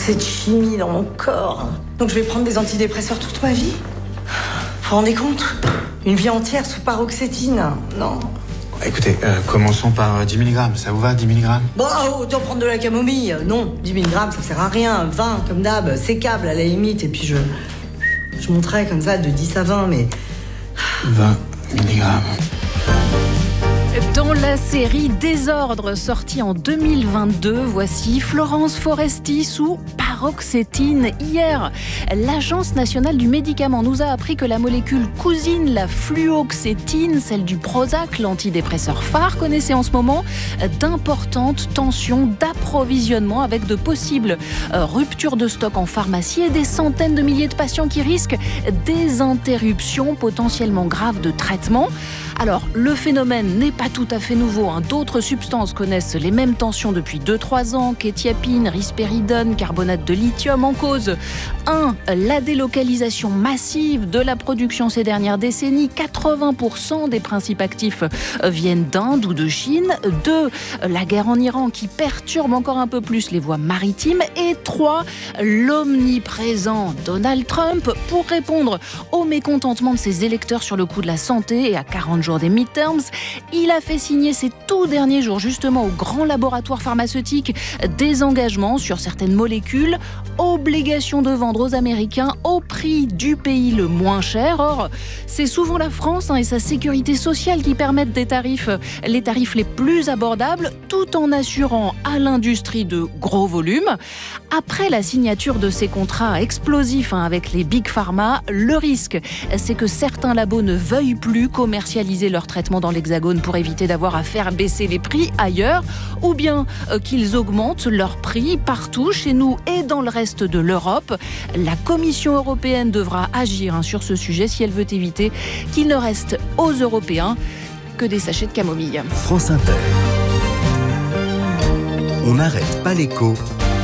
cette chimie dans mon corps. Donc je vais prendre des antidépresseurs toute ma vie. Vous vous rendez compte ? Une vie entière sous paroxétine. Non. Écoutez, commençons par 10 mg. Ça vous va, 10 mg? Bon, autant prendre de la camomille. Non, 10 mg, ça sert à rien. 20, comme d'hab, sécable à la limite. Et puis je monterai comme ça de 10 à 20, mais... 20 mg. Dans la série Désordre, sortie en 2022, voici Florence Foresti sous paroxétine. Hier, l'Agence nationale du médicament nous a appris que la molécule cousine, la fluoxétine, celle du Prozac, l'antidépresseur phare, connaissait en ce moment d'importantes tensions d'approvisionnement avec de possibles ruptures de stock en pharmacie et des centaines de milliers de patients qui risquent des interruptions potentiellement graves de traitement. Alors, le phénomène n'est pas tout à fait nouveau. D'autres substances connaissent les mêmes tensions depuis 2-3 ans. Kétiapine, risperidone, carbonate de lithium en cause. 1. La délocalisation massive de la production ces dernières décennies. 80% des principes actifs viennent d'Inde ou de Chine. 2. La guerre en Iran qui perturbe encore un peu plus les voies maritimes. Et 3. L'omniprésent Donald Trump pour répondre au mécontentement de ses électeurs sur le coût de la santé et à 40 jours des midterms. Il a fait signer ces tout derniers jours justement aux grands laboratoires pharmaceutiques des engagements sur certaines molécules, obligation de vendre aux Américains au prix du pays le moins cher. Or, c'est souvent la France et sa sécurité sociale qui permettent les tarifs les plus abordables tout en assurant à l'industrie de gros volumes. Après la signature de ces contrats explosifs avec les Big Pharma, le risque, c'est que certains labos ne veuillent plus commercialiser leur traitement dans l'Hexagone pour éviter d'avoir à faire baisser les prix ailleurs, ou bien qu'ils augmentent leurs prix partout, chez nous et dans le reste de l'Europe. La Commission européenne devra agir sur ce sujet si elle veut éviter qu'il ne reste aux Européens que des sachets de camomille. France Inter. On n'arrête pas l'écho.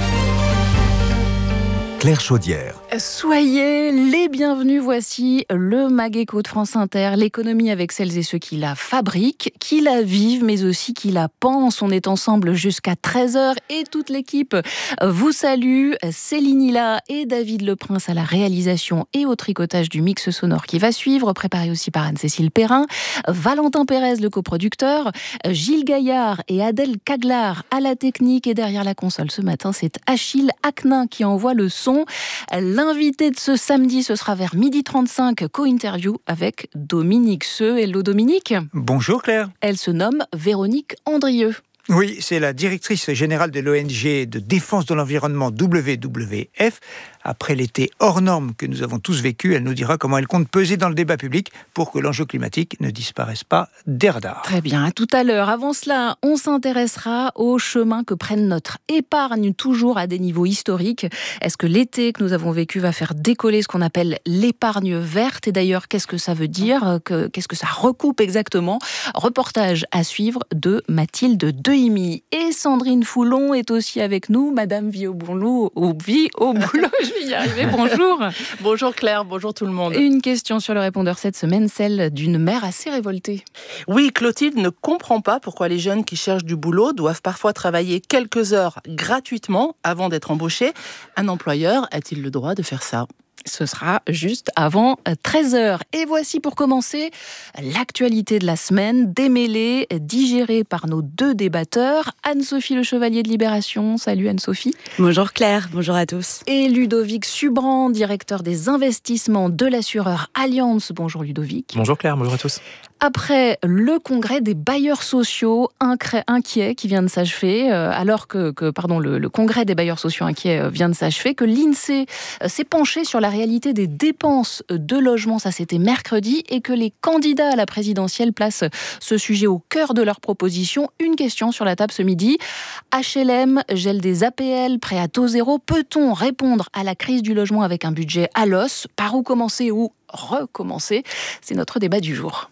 Claire Chaudière. Soyez les bienvenus, voici le Mag-Écho de France Inter, l'économie avec celles et ceux qui la fabriquent, qui la vivent, mais aussi qui la pensent. On est ensemble jusqu'à 13h et toute l'équipe vous salue. Céline Hilla et David Leprince à la réalisation et au tricotage du mix sonore qui va suivre, préparé aussi par Anne-Cécile Perrin, Valentin Pérez, le coproducteur, Gilles Gaillard et Adèle Caglar à la technique, et derrière la console ce matin, c'est Achille Aknin qui envoie le son. L'invité de ce samedi, ce sera vers 12h35, co-interview avec Dominique Seux. Hello Dominique. Bonjour Claire. Elle se nomme Véronique Andrieux. Oui, c'est la directrice générale de l'ONG de défense de l'environnement WWF. Après l'été hors norme que nous avons tous vécu, elle nous dira comment elle compte peser dans le débat public pour que l'enjeu climatique ne disparaisse pas des radars. Très bien, à tout à l'heure. Avant cela, on s'intéressera au chemin que prenne notre épargne, toujours à des niveaux historiques. Est-ce que l'été que nous avons vécu va faire décoller ce qu'on appelle l'épargne verte ? Et d'ailleurs, qu'est-ce que ça veut dire ? Qu'est-ce que ça recoupe exactement ? Reportage à suivre de Mathilde Dehimi. Et Sandrine Foulon est aussi avec nous. Madame Vie au boulot, je vais y arriver, bonjour. Bonjour Claire, bonjour tout le monde. Une question sur le répondeur cette semaine, celle d'une mère assez révoltée. Oui, Clotilde ne comprend pas pourquoi les jeunes qui cherchent du boulot doivent parfois travailler quelques heures gratuitement avant d'être embauchés. Un employeur a-t-il le droit de faire ça ? Ce sera juste avant 13h. Et voici pour commencer l'actualité de la semaine, démêlée, digérée par nos deux débatteurs. Anne-Sophie Le Chevalier de Libération. Salut Anne-Sophie. Bonjour Claire, bonjour à tous. Et Ludovic Subran, directeur des investissements de l'assureur Allianz. Bonjour Ludovic. Bonjour Claire, bonjour à tous. Après le congrès des bailleurs sociaux inquiets qui vient de s'achever, le congrès des bailleurs sociaux inquiets vient de s'achever, que l'INSEE s'est penché sur la réalité des dépenses de logement, ça c'était mercredi, et que les candidats à la présidentielle placent ce sujet au cœur de leurs propositions. Une question sur la table ce midi. HLM, gel des APL, prêt à taux zéro. Peut-on répondre à la crise du logement avec un budget à l'os ? Par où commencer ou recommencer ? C'est notre débat du jour.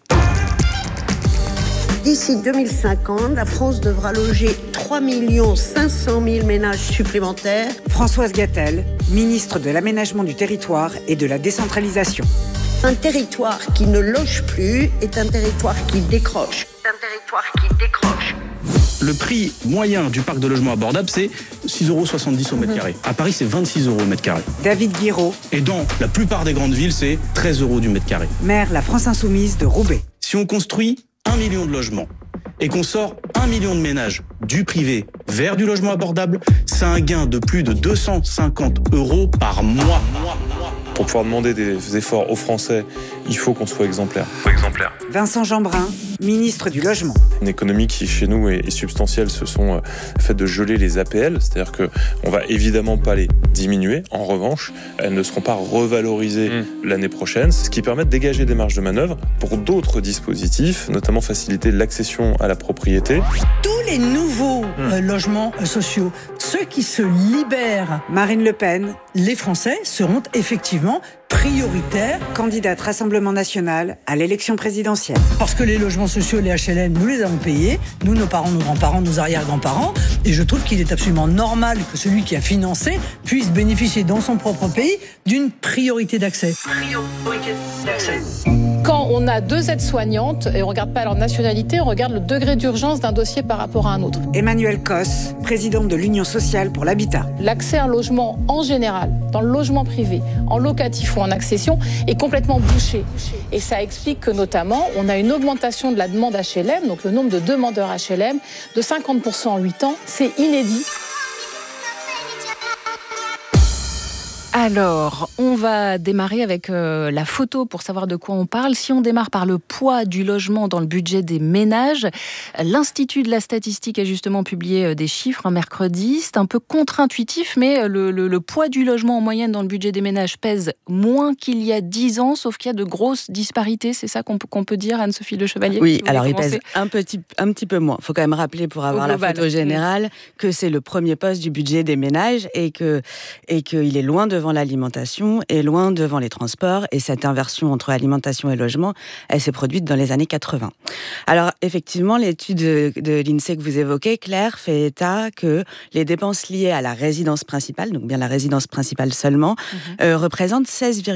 D'ici 2050, la France devra loger 3 500 000 ménages supplémentaires. Françoise Gatel, ministre de l'Aménagement du Territoire et de la Décentralisation. Un territoire qui ne loge plus est un territoire qui décroche. Le prix moyen du parc de logements abordables, c'est 6,70 € au mètre carré. À Paris, c'est 26 € au mètre carré. David Guiraud. Et dans la plupart des grandes villes, c'est 13 € du mètre carré. Maire La France Insoumise de Roubaix. Si on construit 1 million de logements et qu'on sort 1 million de ménages du privé vers du logement abordable, c'est un gain de plus de 250 € par mois. Pour pouvoir demander des efforts aux Français, il faut qu'on soit exemplaire. Vincent Jeanbrun, ministre du Logement. Une économie qui, chez nous, est substantielle. Ce sont le fait de geler les APL, c'est-à-dire qu'on va évidemment pas les diminuer. En revanche, elles ne seront pas revalorisées l'année prochaine, ce qui permet de dégager des marges de manœuvre pour d'autres dispositifs, notamment faciliter l'accession à la propriété. Tous les nouveaux logements sociaux, ceux qui se libèrent, Marine Le Pen, les Français seront effectivement prioritaires. Candidate Rassemblement National à l'élection présidentielle. Parce que les logements sociaux, les HLM, nous les avons payés, nous, nos parents, nos grands-parents, nos arrière-grands-parents, et je trouve qu'il est absolument normal que celui qui a financé puisse bénéficier dans son propre pays d'une priorité d'accès. Quand on a 2 aides-soignantes, et on ne regarde pas leur nationalité, on regarde le degré d'urgence d'un dossier par rapport à un autre. Emmanuel Cos, présidente de l'Union sociale pour l'habitat. L'accès à un logement en général, dans le logement privé, en locatif ou en accession, est complètement bouché. Et ça explique que notamment, on a une augmentation de la demande HLM, donc le nombre de demandeurs HLM, de 50% en 8 ans. C'est inédit. Alors, on va démarrer avec la photo pour savoir de quoi on parle. Si on démarre par le poids du logement dans le budget des ménages, l'Institut de la statistique a justement publié des chiffres un mercredi. C'est un peu contre-intuitif, mais le poids du logement en moyenne dans le budget des ménages pèse moins qu'il y a 10 ans, sauf qu'il y a de grosses disparités. C'est ça qu'on peut dire, Anne-Sophie Le Chevalier? Oui, alors il pèse un petit peu moins. Il faut quand même rappeler, pour avoir la photo générale, que c'est le premier poste du budget des ménages et qu'il est loin devant l'alimentation et loin devant les transports. Et cette inversion entre alimentation et logement, elle s'est produite dans les années 80. Alors, effectivement, l'étude de l'INSEE que vous évoquez, Claire, fait état que les dépenses liées à la résidence principale, donc bien la résidence principale seulement, représentent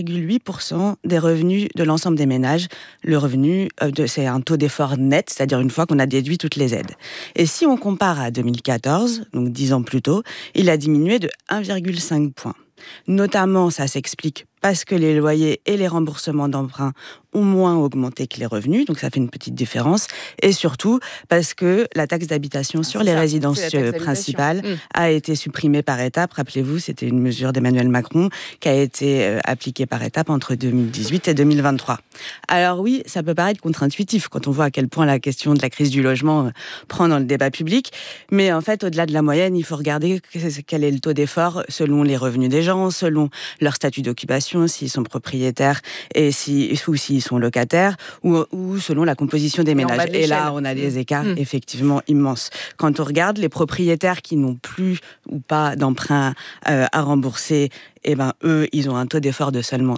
16,8% des revenus de l'ensemble des ménages. Le revenu, c'est un taux d'effort net, c'est-à-dire une fois qu'on a déduit toutes les aides. Et si on compare à 2014, donc 10 ans plus tôt, il a diminué de 1,5 point. Notamment, ça s'explique parce que les loyers et les remboursements d'emprunt ont moins augmenté que les revenus, donc ça fait une petite différence, et surtout parce que la taxe d'habitation sur les résidences principales a été supprimée par étapes. Rappelez-vous, c'était une mesure d'Emmanuel Macron qui a été appliquée par étapes entre 2018 et 2023. Alors oui, ça peut paraître contre-intuitif quand on voit à quel point la question de la crise du logement prend dans le débat public, mais en fait, au-delà de la moyenne, il faut regarder quel est le taux d'effort selon les revenus des gens, selon leur statut d'occupation, s'ils sont propriétaires et ou s'ils sont locataires, ou selon la composition des ménages. Et là, on a des écarts effectivement immenses. Quand on regarde les propriétaires qui n'ont plus ou pas d'emprunt à rembourser, eh ben, eux, ils ont un taux d'effort de seulement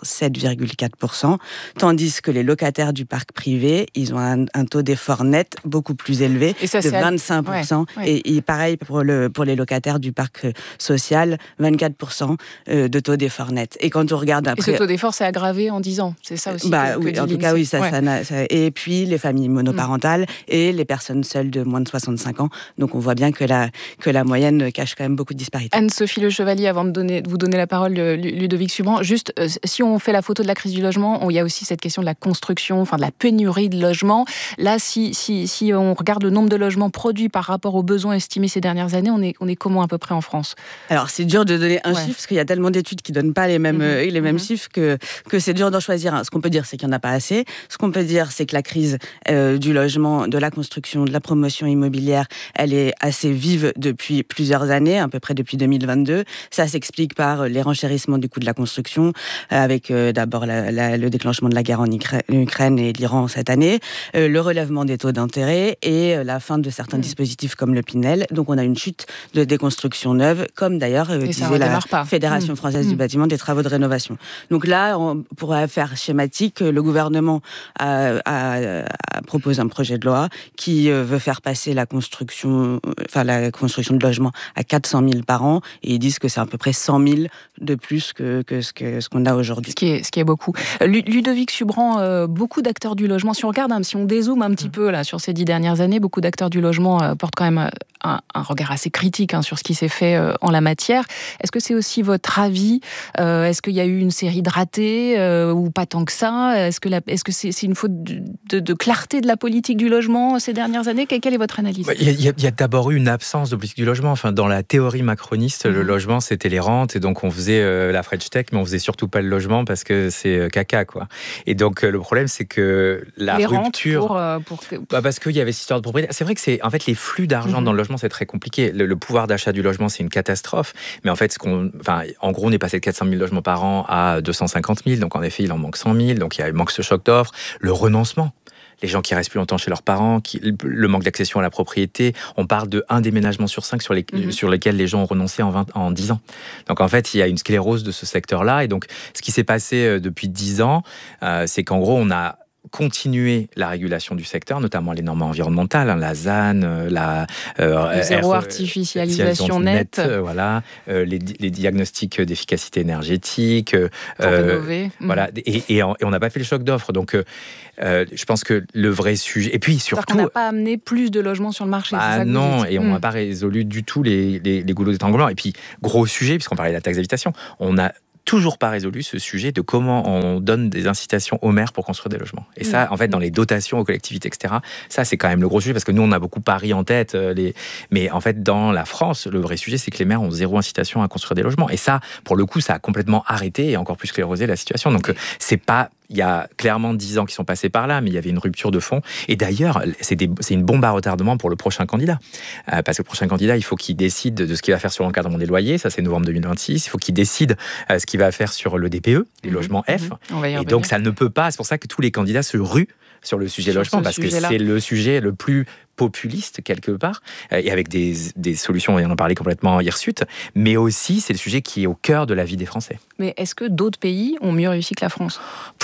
7,4%, tandis que les locataires du parc privé, ils ont un taux d'effort net beaucoup plus élevé, de 25%. Ouais. Et pareil pour les locataires du parc social, 24% de taux d'effort net. Et quand on regarde après... Et ce taux d'effort s'est aggravé en 10 ans, c'est ça aussi oui, en tout cas, oui. Et puis, les familles monoparentales et les personnes seules de moins de 65 ans. Donc, on voit bien que la moyenne cache quand même beaucoup de disparités. Anne-Sophie Le Chevalier, avant de vous donner la parole, Ludovic Subran, juste, si on fait la photo de la crise du logement, il y a aussi cette question de la construction, enfin de la pénurie de logements. Là, si on regarde le nombre de logements produits par rapport aux besoins estimés ces dernières années, on est comment à peu près en France? Alors, c'est dur de donner un chiffre, parce qu'il y a tellement d'études qui ne donnent pas les mêmes chiffres que c'est dur d'en choisir un. Ce qu'on peut dire, c'est qu'il n'y en a pas assez. Ce qu'on peut dire, c'est que la crise du logement, de la construction, de la promotion immobilière, elle est assez vive depuis plusieurs années, à peu près depuis 2022. Ça s'explique par les renchérissement du coût de la construction, avec d'abord le déclenchement de la guerre en Ukraine et l'Iran cette année, le relèvement des taux d'intérêt et la fin de certains dispositifs comme le Pinel. Donc on a une chute de déconstruction neuve, comme d'ailleurs disait la Fédération française du bâtiment, des travaux de rénovation. Donc là, on pourrait faire schématique, le gouvernement a proposé un projet de loi qui veut faire passer la construction de logements à 400 000 par an, et ils disent que c'est à peu près 100 000 de plus que ce qu'on a aujourd'hui. Ce qui est beaucoup. Ludovic Subran, beaucoup d'acteurs du logement, si on regarde, si on dézoome un petit peu là, sur ces 10 dernières années, beaucoup d'acteurs du logement portent quand même un regard assez critique sur ce qui s'est fait en la matière. Est-ce que c'est aussi votre avis ? Est-ce qu'il y a eu une série de ratés ou pas tant que ça ? Est-ce que c'est une faute de clarté de la politique du logement ces dernières années ? Quelle est votre analyse ? Il y a d'abord eu une absence de politique du logement. Enfin, dans la théorie macroniste, le logement, c'était les rentes, et donc on faisait la French Tech, mais on faisait surtout pas le logement parce que c'est caca, quoi. Et donc le problème, c'est que la rupture... parce qu'il y avait cette histoire de propriété. C'est vrai que en fait, les flux d'argent dans le logement, c'est très compliqué. Le pouvoir d'achat du logement, c'est une catastrophe. Mais en fait, en gros, on est passé de 400 000 logements par an à 250 000. Donc en effet, il en manque 100 000. Donc il manque ce choc d'offres. Le renoncement. Les gens qui restent plus longtemps chez leurs parents, le manque d'accession à la propriété. On parle de 1 déménagement sur 5 sur lesquels les gens ont renoncé en 10 ans. Donc en fait, il y a une sclérose de ce secteur-là. Et donc, ce qui s'est passé depuis 10 ans, c'est qu'en gros, on a continuer la régulation du secteur, notamment les normes environnementales, la ZAN, la zéro artificialisation nette, les diagnostics d'efficacité énergétique, voilà, et on n'a pas fait le choc d'offres. Donc, je pense que le vrai sujet, et puis surtout, on n'a pas amené plus de logements sur le marché. Non, et on n'a pas résolu du tout les goulots d'étranglement. Et puis, gros sujet, puisqu'on parlait de la taxe d'habitation, on a toujours pas résolu ce sujet de comment on donne des incitations aux maires pour construire des logements. Et ça, en fait, dans les dotations aux collectivités, etc., ça, c'est quand même le gros sujet, parce que nous, on a beaucoup Paris en tête, mais en fait, dans la France, le vrai sujet, c'est que les maires ont zéro incitation à construire des logements. Et ça, pour le coup, ça a complètement arrêté et encore plus sclérosé la situation. Donc, c'est pas... Il y a clairement 10 ans qui sont passés par là, mais il y avait une rupture de fond. Et d'ailleurs, c'est une bombe à retardement pour le prochain candidat. Parce que le prochain candidat, il faut qu'il décide de ce qu'il va faire sur l'encadrement des loyers. Ça, c'est novembre 2026. Il faut qu'il décide ce qu'il va faire sur le DPE, les logements F. Et donc, ça ne peut pas... C'est pour ça que tous les candidats se ruent sur le sujet logement, parce que c'est le sujet le plus populiste quelque part, et avec des solutions, et on en parlait complètement hirsutes, mais aussi c'est le sujet qui est au cœur de la vie des Français. Mais est-ce que d'autres pays ont mieux réussi que la France ?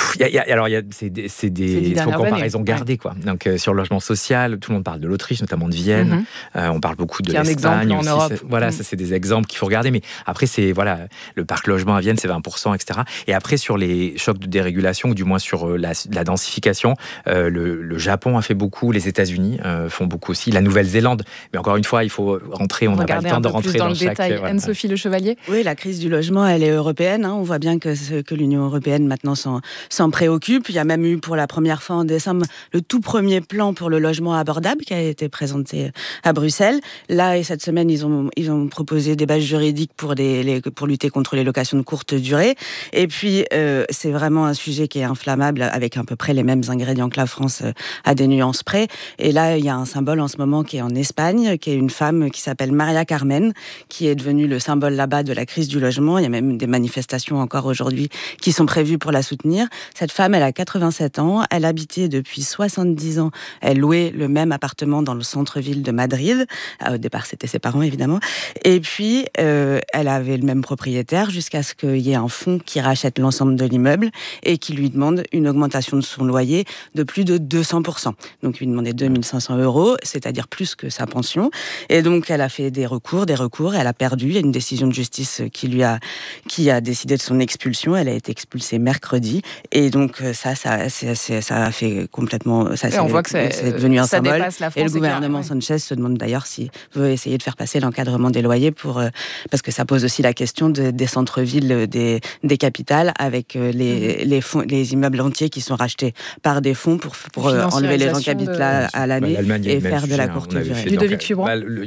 C'est des comparaisons gardées, quoi. Donc sur le logement social, tout le monde parle de l'Autriche, notamment de Vienne. On parle beaucoup de l'Espagne aussi. En Europe. Ça c'est des exemples qu'il faut regarder. Mais après c'est le parc logement à Vienne, c'est 20%, etc. Et après sur les chocs de dérégulation, ou du moins sur la densification, le Japon a fait beaucoup, les États-Unis font beaucoup aussi, la Nouvelle-Zélande. Mais encore une fois, il faut rentrer, on n'a pas le temps de rentrer dans chaque... Anne-Sophie Le Chevalier. Oui, la crise du logement, elle est européenne. On voit bien que l'Union européenne maintenant s'en préoccupe. Il y a même eu pour la première fois en décembre le tout premier plan pour le logement abordable qui a été présenté à Bruxelles. Là, et cette semaine, ils ont proposé des bases juridiques pour lutter contre les locations de courte durée. Et puis, c'est vraiment un sujet qui est inflammable, avec à peu près les mêmes ingrédients que la France, à des nuances près. Et là, il y a un symbole en ce moment qui est en Espagne, qui est une femme qui s'appelle Maria Carmen, qui est devenue le symbole là-bas de la crise du logement. Il y a même des manifestations encore aujourd'hui qui sont prévues pour la soutenir. Cette femme, elle a 87 ans, elle habitait depuis 70 ans, elle louait le même appartement dans le centre-ville de Madrid. Au départ, c'était ses parents, évidemment. Et puis, elle avait le même propriétaire jusqu'à ce qu'il y ait un fonds qui rachète l'ensemble de l'immeuble et qui lui demande une augmentation de son loyer de plus de 200%. Donc, il lui demandait 2500 €, c'est-à-dire plus que sa pension. Et donc, elle a fait des recours, elle a perdu. Il y a une décision de justice qui a décidé de son expulsion. Elle a été expulsée mercredi. Et donc, ça a fait complètement... on voit que c'est devenu un symbole. Et le gouvernement Sanchez se demande d'ailleurs s'il veut essayer de faire passer l'encadrement des loyers parce que ça pose aussi la question des centres-villes, des capitales, avec les immeubles entiers qui sont rachetés par des fonds pour enlever les gens qui habitent là à l'année et faire de la courte durée. Ludovic Subran.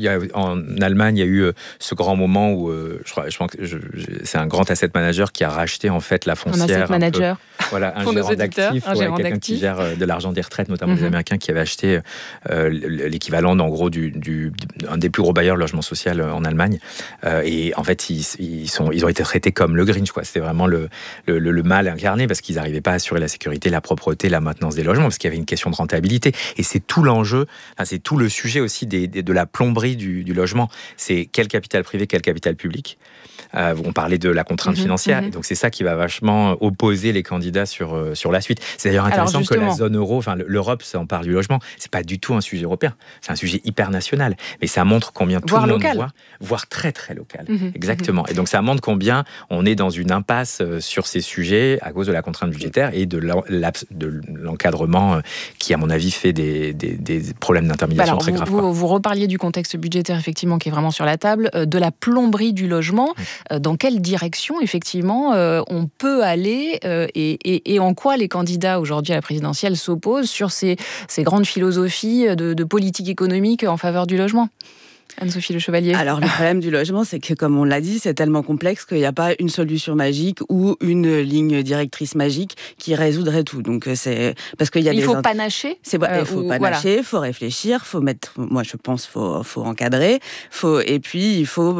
En Allemagne, il y a eu ce grand moment où je crois que c'est un grand asset manager qui a racheté en fait la foncière. Un asset manager. Un gérant d'actifs, quelqu'un qui gère de l'argent des retraites, notamment les Américains qui avaient acheté l'équivalent en gros un des plus gros bailleurs de logement social en Allemagne. Et en fait, ils ont été traités comme le Grinch, quoi. C'était vraiment le mal incarné, parce qu'ils n'arrivaient pas à assurer la sécurité, la propreté, la maintenance des logements, parce qu'il y avait une question de rentabilité. Et c'est tout l'enjeu Enfin, c'est tout le sujet aussi de la plomberie du logement. C'est quel capital privé, quel capital public. On parlait de la contrainte financière, et donc c'est ça qui va vachement opposer les candidats sur la suite. C'est d'ailleurs intéressant que la zone euro, enfin l'Europe s'empare du logement. C'est pas du tout un sujet européen, c'est un sujet hyper national. Mais ça montre combien tout le monde voit, voire très très local. Exactement. Et donc ça montre combien on est dans une impasse sur ces sujets à cause de la contrainte budgétaire et de l'encadrement qui, à mon avis, fait des problèmes d'intermédiation très graves. Vous reparliez du contexte budgétaire, effectivement, qui est vraiment sur la table, de la plomberie du logement. Dans quelle direction, effectivement, on peut aller et en quoi les candidats aujourd'hui à la présidentielle s'opposent sur ces grandes philosophies de politique économique en faveur du logement ? Anne-Sophie Le Chevalier. Alors, le problème du logement, c'est que, comme on l'a dit, c'est tellement complexe qu'il n'y a pas une solution magique ou une ligne directrice magique qui résoudrait tout. Donc, c'est parce qu'il y a il faut panacher. Il faut panacher, il faut réfléchir, faut mettre. Moi, je pense, faut encadrer. Et puis, il faut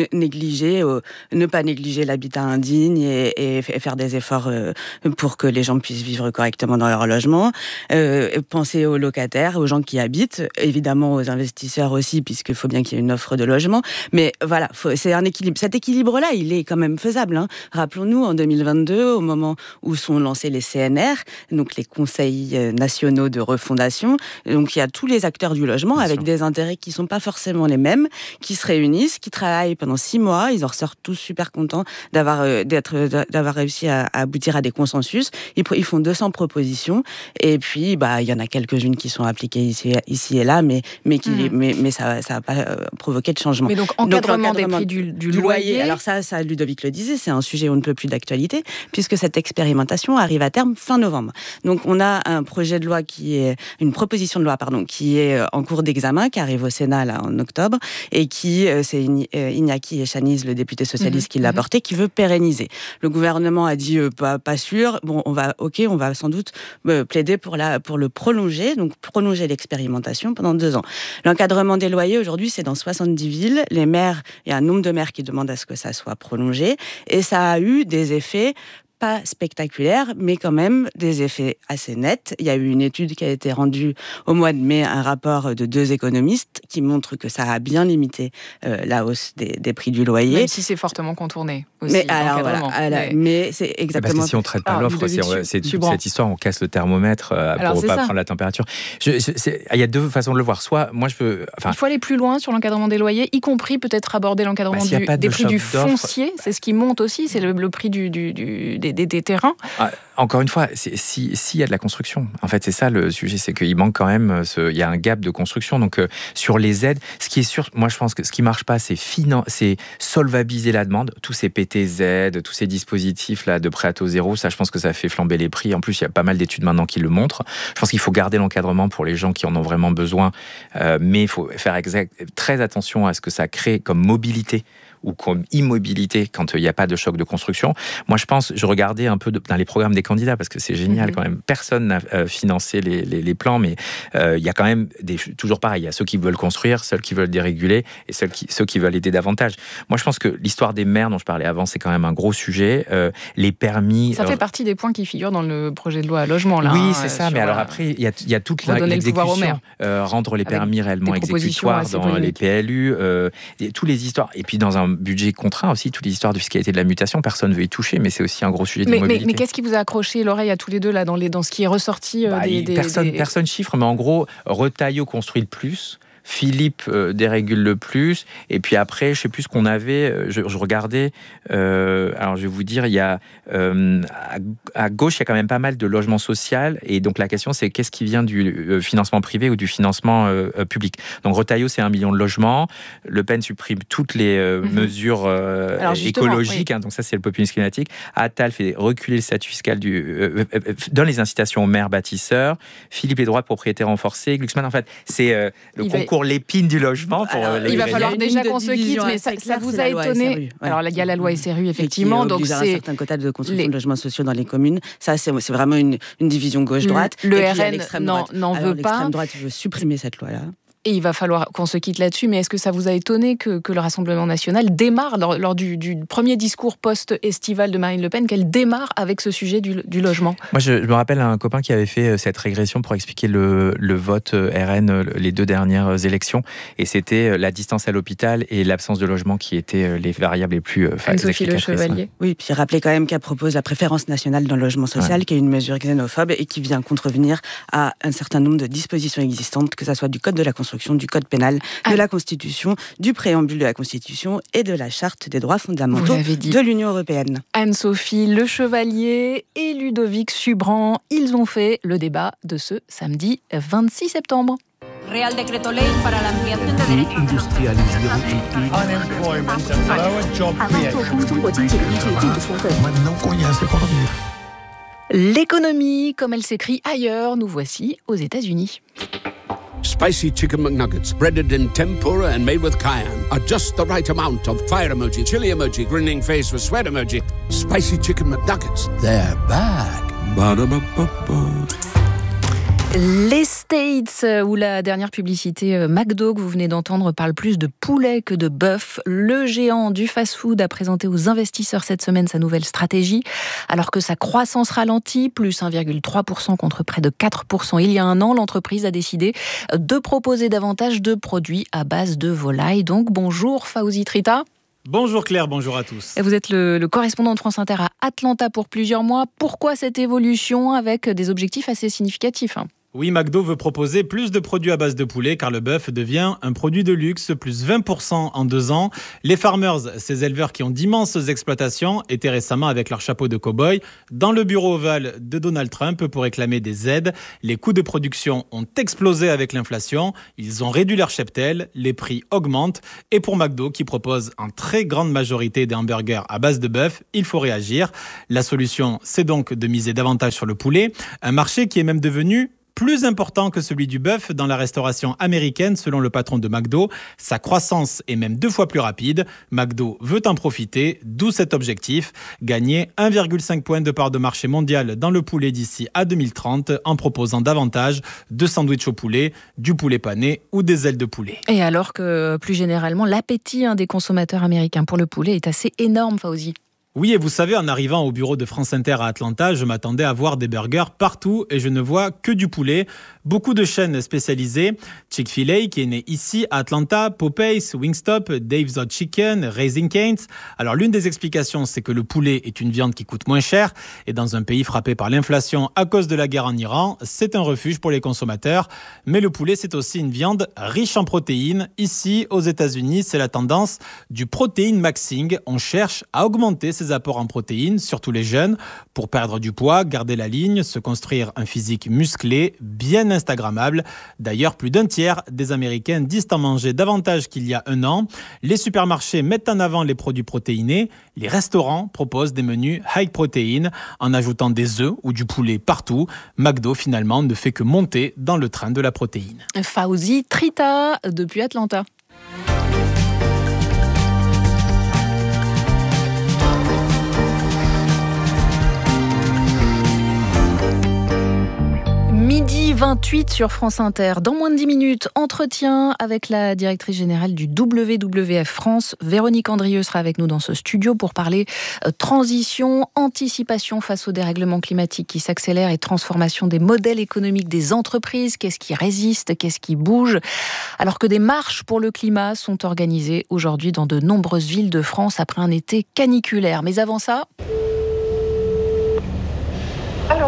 ne pas négliger l'habitat indigne et faire des efforts pour que les gens puissent vivre correctement dans leur logement. Penser aux locataires, aux gens qui habitent, évidemment aux investisseurs aussi, puisqu'il faut bien qu'il y ait une offre de logement, mais voilà, c'est un équilibre. Cet équilibre-là, il est quand même faisable. Rappelons-nous, en 2022, au moment où sont lancés les CNR, donc les conseils nationaux de refondation, donc il y a tous les acteurs du logement avec des intérêts qui ne sont pas forcément les mêmes, qui se réunissent, qui travaillent pendant 6 mois, ils en ressortent tous super contents d'avoir réussi à aboutir à des consensus. Ils font 200 propositions, et puis il y en a quelques-unes qui sont appliquées ici et là, mais ça n'a pas provoquer de changement. Mais donc encadrement des prix du loyer. Alors ça, Ludovic le disait, c'est un sujet on ne peut plus d'actualité, puisque cette expérimentation arrive à terme fin novembre. Donc on a une proposition de loi qui est en cours d'examen, qui arrive au Sénat là, en octobre, et c'est Iñaki Echaniz, le député socialiste, qui l'a porté, qui veut pérenniser. Le gouvernement a dit pas sûr. Bon, on va sans doute plaider pour le prolonger, donc prolonger l'expérimentation pendant 2 ans. L'encadrement des loyers aujourd'hui, c'est dans 70 villes. Les maires, il y a un nombre de maires qui demandent à ce que ça soit prolongé. Et ça a eu des effets pas spectaculaires, mais quand même des effets assez nets. Il y a eu une étude qui a été rendue au mois de mai, un rapport de 2 économistes qui montre que ça a bien limité la hausse des prix du loyer. Même si c'est fortement contourné aussi. Mais c'est exactement... Parce que si on ne traite pas l'offre, c'est cette histoire, on casse le thermomètre pour ne pas prendre la température. Il y a 2 façons de le voir. Soit, moi, il faut aller plus loin sur l'encadrement des loyers, y compris peut-être aborder l'encadrement des prix du foncier. C'est ce qui monte aussi, c'est le prix des terrains. Encore une fois, s'il y a de la construction, en fait, c'est ça le sujet, c'est qu'il manque quand même, il y a un gap de construction. Donc, sur les aides, ce qui est sûr, moi, je pense que ce qui marche pas, c'est solvabiliser la demande. Tous ces PTZ, tous ces dispositifs là de prêt à taux zéro, ça, je pense que ça fait flamber les prix. En plus, il y a pas mal d'études maintenant qui le montrent. Je pense qu'il faut garder l'encadrement pour les gens qui en ont vraiment besoin, mais il faut faire très attention à ce que ça crée comme mobilité ou comme immobilité quand il n'y a pas de choc de construction. Moi, je regardais un peu dans les programmes des candidats, parce que c'est génial quand même. Personne n'a financé les plans, mais il y a quand même toujours pareil, il y a ceux qui veulent construire, ceux qui veulent déréguler, et ceux qui veulent aider davantage. Moi, je pense que l'histoire des maires dont je parlais avant, c'est quand même un gros sujet. Les permis... Ça fait partie des points qui figurent dans le projet de loi logement, là. Oui, c'est ça, mais alors après, il y a toute l'exécution, rendre les permis réellement exécutoires dans les PLU, toutes les histoires. Et puis dans un budget contraint aussi, toutes les histoires de fiscalité de la mutation, personne ne veut y toucher, mais c'est aussi un gros sujet de mobilité. Mais qu'est-ce qui vous a accroché l'oreille à tous les deux là, dans ce qui est ressorti Personne chiffre, mais en gros, Retailleau construit le plus, Philippe dérégule le plus, et puis après, je sais plus ce qu'on avait, je regardais, alors je vais vous dire, il y a à gauche, il y a quand même pas mal de logements sociaux, et donc la question c'est qu'est-ce qui vient du financement privé ou du financement public. Donc Retailleau, c'est 1 million de logements, Le Pen supprime toutes les mesures écologiques, donc ça c'est le populisme climatique. Attal fait reculer le statut fiscal donne les incitations aux maires bâtisseurs, Philippe les droits de propriété renforcés, Glucksmann, en fait, c'est le concours l'épine du logement. Il va falloir déjà qu'on se quitte, mais ça vous a étonné. Alors il y a la loi SRU, effectivement, donc c'est un certain quota de construction de logements sociaux dans les communes. Ça, c'est vraiment une division gauche-droite. Le RN n'en veut pas. L'extrême droite veut supprimer cette loi-là. Et il va falloir qu'on se quitte là-dessus, mais est-ce que ça vous a étonné que le Rassemblement national démarre, lors du premier discours post-estival de Marine Le Pen, qu'elle démarre avec ce sujet du logement ? Moi, je me rappelle un copain qui avait fait cette régression pour expliquer le vote RN, les 2 dernières élections, et c'était la distance à l'hôpital et l'absence de logement qui étaient les variables les plus Anne-Sophie Le Chevalier. Oui, puis rappelez quand même qu'elle propose la préférence nationale dans le logement social, qui est une mesure xénophobe et qui vient contrevenir à un certain nombre de dispositions existantes, que ce soit du Code de la construction, du Code pénal, de la Constitution, du préambule de la Constitution et de la Charte des droits fondamentaux de l'Union européenne. Anne-Sophie Le Chevalier et Ludovic Subran, ils ont fait le débat de ce samedi 26 septembre. Real Decreto Ley para la ampliación de derechos. L'économie, comme elle s'écrit ailleurs, nous voici aux États-Unis. Spicy chicken McNuggets, breaded in tempura and made with cayenne, are just the right amount of fire emoji, chili emoji, grinning face with sweat emoji. Spicy chicken McNuggets, they're back. Ba-da-ba-ba-ba. Les States, où la dernière publicité McDo que vous venez d'entendre parle plus de poulet que de bœuf. Le géant du fast-food a présenté aux investisseurs cette semaine sa nouvelle stratégie. Alors que sa croissance ralentit, plus 1,3% contre près de 4% il y a un an, l'entreprise a décidé de proposer davantage de produits à base de volaille. Donc bonjour Fawzi Trita. Bonjour Claire, bonjour à tous. Vous êtes le correspondant de France Inter à Atlanta pour plusieurs mois. Pourquoi cette évolution avec des objectifs assez significatifs ? Oui, McDo veut proposer plus de produits à base de poulet car le bœuf devient un produit de luxe, plus 20% en 2 ans. Les farmers, ces éleveurs qui ont d'immenses exploitations, étaient récemment avec leur chapeau de cow-boy dans le bureau ovale de Donald Trump pour réclamer des aides. Les coûts de production ont explosé avec l'inflation, ils ont réduit leur cheptel, les prix augmentent et pour McDo qui propose en très grande majorité des hamburgers à base de bœuf, il faut réagir. La solution, c'est donc de miser davantage sur le poulet, un marché qui est même devenu plus important que celui du bœuf dans la restauration américaine, selon le patron de McDo. Sa croissance est même 2 fois plus rapide. McDo veut en profiter, d'où cet objectif, gagner 1,5 point de part de marché mondial dans le poulet d'ici à 2030 en proposant davantage de sandwichs au poulet, du poulet pané ou des ailes de poulet. Et alors que, plus généralement, l'appétit des consommateurs américains pour le poulet est assez énorme, Fawzi. Oui, et vous savez, en arrivant au bureau de France Inter à Atlanta, je m'attendais à voir des burgers partout et je ne vois que du poulet. Beaucoup de chaînes spécialisées, Chick-fil-A qui est né ici à Atlanta, Popeyes, Wingstop, Dave's Hot Chicken, Raising Cane's. Alors l'une des explications, c'est que le poulet est une viande qui coûte moins cher et dans un pays frappé par l'inflation à cause de la guerre en Iran, c'est un refuge pour les consommateurs. Mais le poulet, c'est aussi une viande riche en protéines. Ici, aux États-Unis, c'est la tendance du protein maxing. On cherche à augmenter ses apports en protéines, surtout les jeunes, pour perdre du poids, garder la ligne, se construire un physique musclé, bien instagrammable. D'ailleurs, plus d'un tiers des Américains disent en manger davantage qu'il y a un an. Les supermarchés mettent en avant les produits protéinés. Les restaurants proposent des menus high protein en ajoutant des œufs ou du poulet partout. McDo, finalement, ne fait que monter dans le train de la protéine. Fawzi Trita, depuis Atlanta. Midi 28 sur France Inter. Dans moins de 10 minutes, entretien avec la directrice générale du WWF France. Véronique Andrieux sera avec nous dans ce studio pour parler transition, anticipation face au dérèglement climatique qui s'accélère et transformation des modèles économiques des entreprises. Qu'est-ce qui résiste, qu'est-ce qui bouge ? Alors que des marches pour le climat sont organisées aujourd'hui dans de nombreuses villes de France après un été caniculaire. Mais avant ça... Allô ?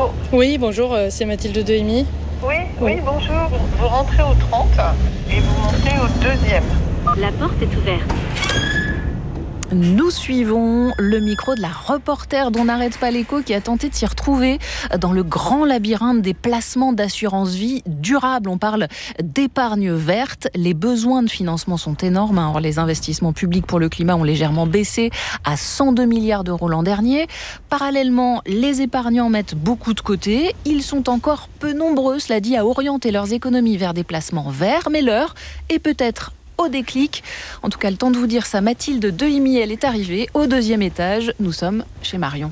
Oui, bonjour, c'est Mathilde Dehimi. Oui, bonjour. Vous rentrez au 30 et vous montez au 2e. La porte est ouverte. Nous suivons le micro de la reporter dont n'arrête pas l'écho qui a tenté de s'y retrouver dans le grand labyrinthe des placements d'assurance vie durables. On parle d'épargne verte. Les besoins de financement sont énormes. Alors, les investissements publics pour le climat ont légèrement baissé à 102 milliards d'euros l'an dernier. Parallèlement, les épargnants mettent beaucoup de côté. Ils sont encore peu nombreux, cela dit, à orienter leurs économies vers des placements verts. Mais l'heure est peut-être au déclic. En tout cas, le temps de vous dire ça, Mathilde Dehimi, elle est arrivée au 2e étage. Nous sommes chez Marion.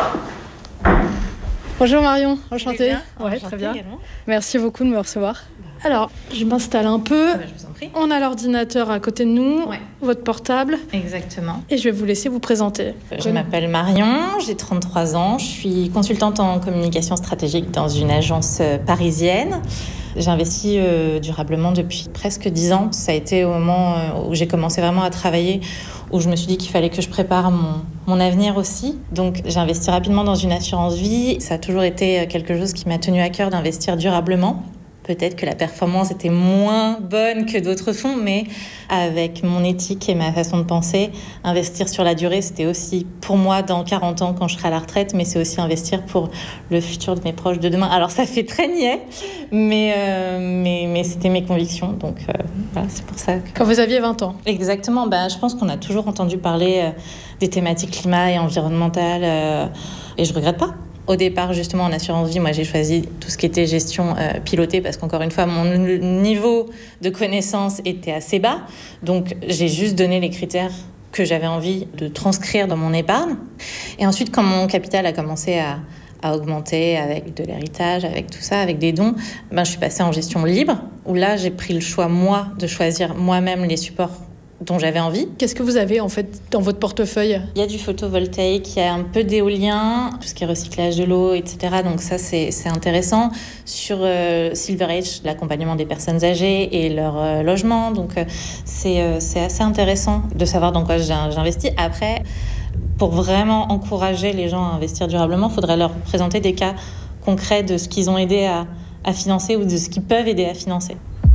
Bonjour Marion, enchantée. Ouais, très bien. Également. Merci beaucoup de me recevoir. Alors, je m'installe un peu. Je vous en prie. On a l'ordinateur à côté de nous, votre portable. Exactement. Et je vais vous laisser vous présenter. Je m'appelle Marion, j'ai 33 ans, je suis consultante en communication stratégique dans une agence parisienne. J'ai investi durablement depuis presque 10 ans. Ça a été au moment où j'ai commencé vraiment à travailler, où je me suis dit qu'il fallait que je prépare mon avenir aussi. Donc j'ai investi rapidement dans une assurance vie. Ça a toujours été quelque chose qui m'a tenu à cœur d'investir durablement. Peut-être que la performance était moins bonne que d'autres fonds, mais avec mon éthique et ma façon de penser, investir sur la durée, c'était aussi pour moi dans 40 ans quand je serai à la retraite, mais c'est aussi investir pour le futur de mes proches de demain. Alors ça fait très niais, mais c'était mes convictions, donc voilà, c'est pour ça que... Quand vous aviez 20 ans. Exactement, je pense qu'on a toujours entendu parler des thématiques climat et environnementales, et je regrette pas. Au départ, justement, en assurance vie, moi, j'ai choisi tout ce qui était gestion pilotée parce qu'encore une fois, mon niveau de connaissance était assez bas. Donc, j'ai juste donné les critères que j'avais envie de transcrire dans mon épargne. Et ensuite, quand mon capital a commencé à augmenter avec de l'héritage, avec tout ça, avec des dons, je suis passée en gestion libre, où là, j'ai pris le choix, moi, de choisir moi-même les supports dont j'avais envie. Qu'est-ce que vous avez en fait dans votre portefeuille ? Il y a du photovoltaïque, il y a un peu d'éolien, tout ce qui est recyclage de l'eau, etc. Donc ça, c'est intéressant. Sur SilverEdge, l'accompagnement des personnes âgées et leur logement. Donc c'est assez intéressant de savoir dans quoi j'investis. Après, pour vraiment encourager les gens à investir durablement, il faudrait leur présenter des cas concrets de ce qu'ils ont aidé à financer ou de ce qu'ils peuvent aider à financer.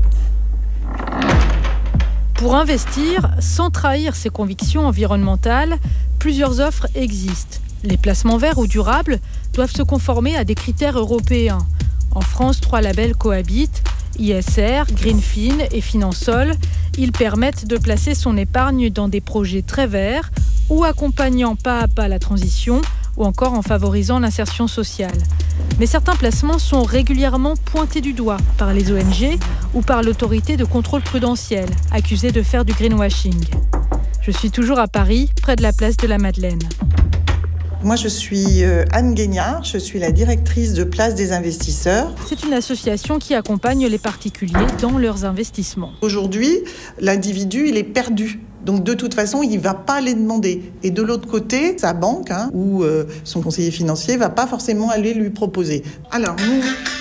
Pour investir sans trahir ses convictions environnementales, plusieurs offres existent. Les placements verts ou durables doivent se conformer à des critères européens. En France, 3 labels cohabitent, ISR, Greenfin et Finansol. Ils permettent de placer son épargne dans des projets très verts ou accompagnant pas à pas la transition ou encore en favorisant l'insertion sociale. Mais certains placements sont régulièrement pointés du doigt par les ONG ou par l'autorité de contrôle prudentiel, accusée de faire du greenwashing. Je suis toujours à Paris, près de la place de la Madeleine. Moi, je suis Anne Guignard, je suis la directrice de Place des investisseurs. C'est une association qui accompagne les particuliers dans leurs investissements. Aujourd'hui, l'individu, il est perdu. Donc, de toute façon, il ne va pas les demander. Et de l'autre côté, sa banque ou son conseiller financier ne va pas forcément aller lui proposer. Alors, nous...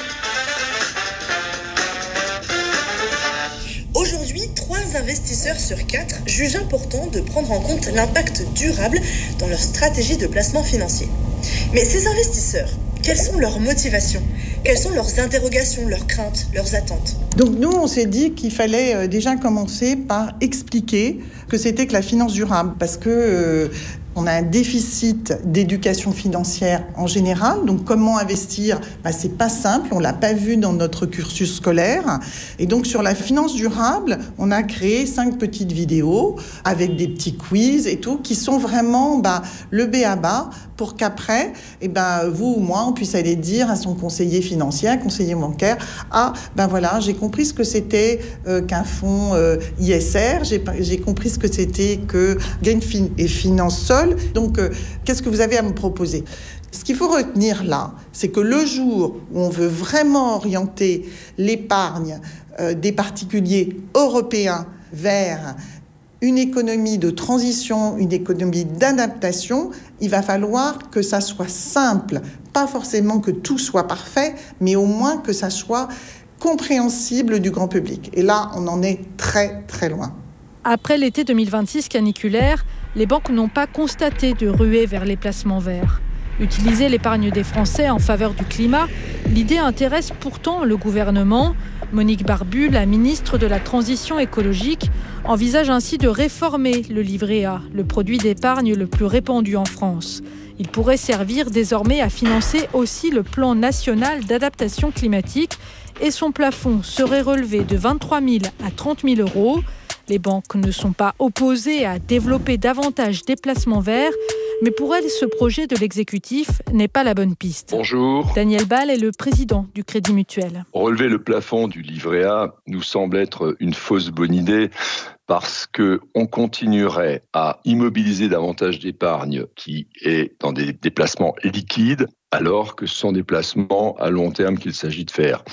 Aujourd'hui, 3 investisseurs sur 4 jugent important de prendre en compte l'impact durable dans leur stratégie de placement financier. Mais ces investisseurs, quelles sont leurs motivations ? Quelles sont leurs interrogations, leurs craintes, leurs attentes ? Donc nous, on s'est dit qu'il fallait déjà commencer par expliquer que c'était que la finance durable, parce que on a un déficit d'éducation financière en général. Donc comment investir ? C'est pas simple, on l'a pas vu dans notre cursus scolaire. Et donc sur la finance durable, on a créé 5 petites vidéos avec des petits quiz et tout, qui sont vraiment le b.a.-ba pour qu'après, vous ou moi, on puisse aller dire à son conseiller financier, un conseiller bancaire, voilà, j'ai compris ce que c'était qu'un fonds ISR, j'ai compris ce que c'était que Greenfin et Finansol. Donc, qu'est-ce que vous avez à me proposer ? Ce qu'il faut retenir là, c'est que le jour où on veut vraiment orienter l'épargne des particuliers européens vers une économie de transition, une économie d'adaptation, il va falloir que ça soit simple. Pas forcément que tout soit parfait, mais au moins que ça soit compréhensible du grand public. Et là, on en est très, très loin. Après l'été 2026 caniculaire, les banques n'ont pas constaté de ruée vers les placements verts. Utiliser l'épargne des Français en faveur du climat, l'idée intéresse pourtant le gouvernement. Monique Barbu, la ministre de la Transition écologique, envisage ainsi de réformer le livret A, le produit d'épargne le plus répandu en France. Il pourrait servir désormais à financer aussi le plan national d'adaptation climatique et son plafond serait relevé de 23 000 à 30 000 euros. Les banques ne sont pas opposées à développer davantage des placements verts, mais pour elles, ce projet de l'exécutif n'est pas la bonne piste. Bonjour. Daniel Ball est le président du Crédit Mutuel. Relever le plafond du livret A nous semble être une fausse bonne idée parce qu'on continuerait à immobiliser davantage d'épargne qui est dans des placements liquides alors que ce sont des placements à long terme qu'il s'agit de faire.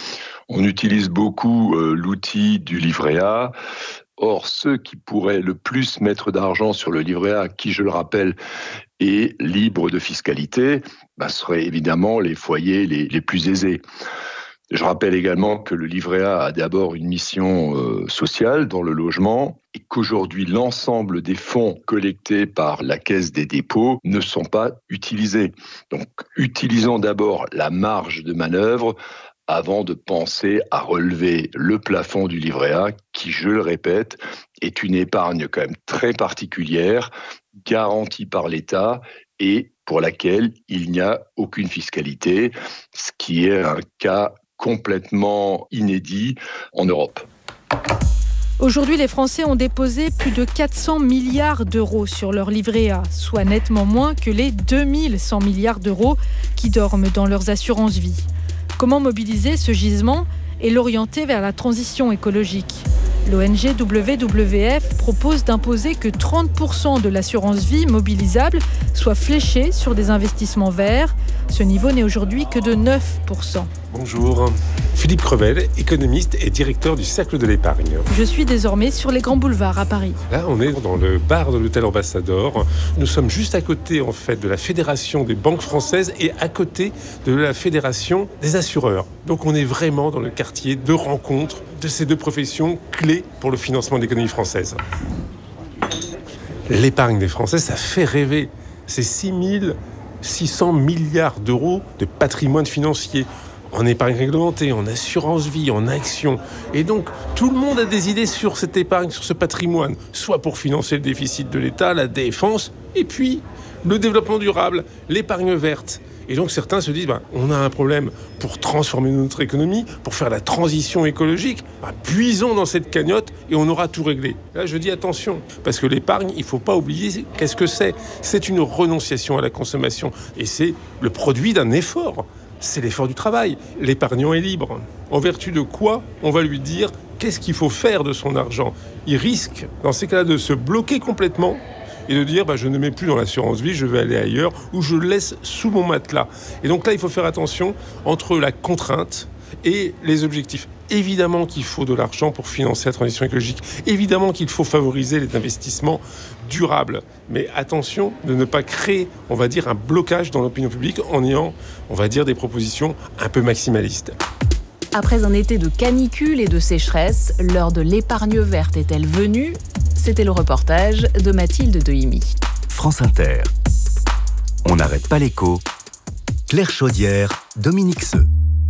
On utilise beaucoup l'outil du livret A. Or, ceux qui pourraient le plus mettre d'argent sur le livret A, qui, je le rappelle, est libre de fiscalité, seraient évidemment les foyers les plus aisés. Je rappelle également que le livret A d'abord une mission sociale dans le logement et qu'aujourd'hui, l'ensemble des fonds collectés par la Caisse des dépôts ne sont pas utilisés. Donc, utilisons d'abord la marge de manœuvre avant de penser à relever le plafond du livret A qui, je le répète, est une épargne quand même très particulière, garantie par l'État et pour laquelle il n'y a aucune fiscalité, ce qui est un cas complètement inédit en Europe. Aujourd'hui, les Français ont déposé plus de 400 milliards d'euros sur leur livret A, soit nettement moins que les 2100 milliards d'euros qui dorment dans leurs assurances vie. Comment mobiliser ce gisement et l'orienter vers la transition écologique ? L'ONG WWF propose d'imposer que 30% de l'assurance vie mobilisable soit fléchée sur des investissements verts. Ce niveau n'est aujourd'hui que de 9%. Bonjour, Philippe Crevel, économiste et directeur du Cercle de l'épargne. Je suis désormais sur les grands boulevards à Paris. Là, on est dans le bar de l'hôtel Ambassador. Nous sommes juste à côté, en fait, de la Fédération des banques françaises et à côté de la Fédération des assureurs. Donc, on est vraiment dans le quartier de rencontre de ces deux professions clés pour le financement de l'économie française. L'épargne des Français, ça fait rêver. C'est 600 milliards d'euros de patrimoine financier. En épargne réglementée, en assurance vie, en actions. Et donc, tout le monde a des idées sur cette épargne, sur ce patrimoine, soit pour financer le déficit de l'État, la défense, et puis le développement durable, l'épargne verte. Et donc, certains se disent, on a un problème pour transformer notre économie, pour faire la transition écologique. Puisons dans cette cagnotte et on aura tout réglé. Là, je dis attention, parce que l'épargne, il ne faut pas oublier qu'est-ce que c'est. C'est une renonciation à la consommation. Et c'est le produit d'un effort. C'est l'effort du travail. L'épargnant est libre. En vertu de quoi on va lui dire qu'est-ce qu'il faut faire de son argent. Il risque, dans ces cas-là, de se bloquer complètement et de dire je ne mets plus dans l'assurance vie, je vais aller ailleurs ou je le laisse sous mon matelas. Et donc là, il faut faire attention entre la contrainte et les objectifs. Évidemment qu'il faut de l'argent pour financer la transition écologique. Évidemment qu'il faut favoriser les investissements durables. Mais attention de ne pas créer, on va dire, un blocage dans l'opinion publique en ayant, on va dire, des propositions un peu maximalistes. Après un été de canicule et de sécheresse, l'heure de l'épargne verte est-elle venue ? C'était le reportage de Mathilde Dehimi. France Inter. On n'arrête pas l'écho. Claire Chaudière, Dominique Seux.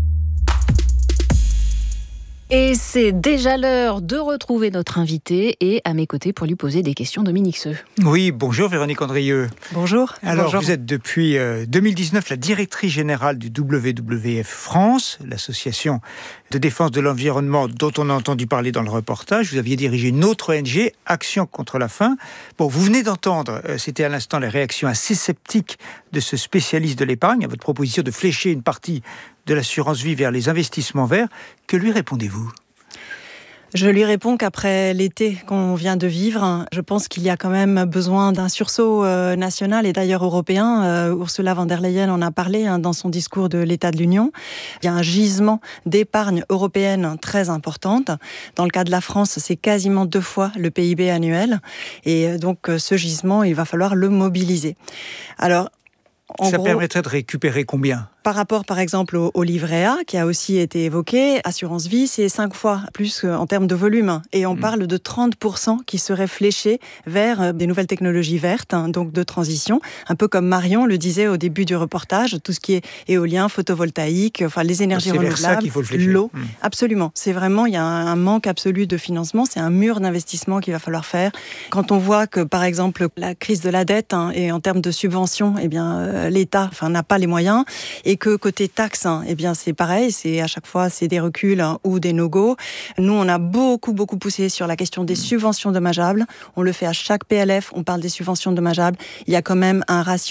Et c'est déjà l'heure de retrouver notre invité et à mes côtés pour lui poser des questions, Dominique Seux. Oui, bonjour Véronique Andrieux. Bonjour. Alors bonjour. Vous êtes depuis 2019 la directrice générale du WWF France, l'association de défense de l'environnement dont on a entendu parler dans le reportage. Vous aviez dirigé une autre ONG, Action contre la faim. Bon, vous venez d'entendre, c'était à l'instant les réactions assez sceptiques de ce spécialiste de l'épargne à votre proposition de flécher une partie de l'assurance vie vers les investissements verts. Que lui répondez-vous ? Je lui réponds qu'après l'été qu'on vient de vivre, je pense qu'il y a quand même besoin d'un sursaut national et d'ailleurs européen. Ursula von der Leyen en a parlé dans son discours de l'État de l'Union. Il y a un gisement d'épargne européenne très importante. Dans le cas de la France, c'est quasiment 2 fois le PIB annuel. Et donc ce gisement, il va falloir le mobiliser. Alors, ça permettrait de récupérer combien ? Par rapport, par exemple, au livret A, qui a aussi été évoqué, assurance vie, c'est 5 fois plus en termes de volume. Et on parle de 30% qui seraient fléchés vers des nouvelles technologies vertes, donc de transition. Un peu comme Marion le disait au début du reportage, tout ce qui est éolien, photovoltaïque, enfin les énergies renouvelables, c'est vers ça qu'il faut le flécher. L'eau. Absolument. C'est vraiment, il y a un manque absolu de financement. C'est un mur d'investissement qu'il va falloir faire. Quand on voit que, par exemple, la crise de la dette et en termes de subventions, l'État n'a pas les moyens. Et que côté taxes, c'est pareil, c'est à chaque fois c'est des reculs ou des no-go. Nous, on a beaucoup poussé sur la question des subventions dommageables. On le fait à chaque PLF, on parle des subventions dommageables. Il y a quand même un ratio de